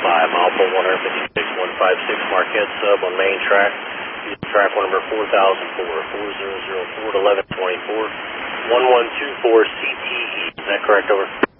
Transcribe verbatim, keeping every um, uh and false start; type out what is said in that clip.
five, mile for one fifty-six, one fifty-six Marquette sub on main track. Track number four thousand four, four zero zero four, eleven twenty-four, one one two four C T E. Is that correct, over?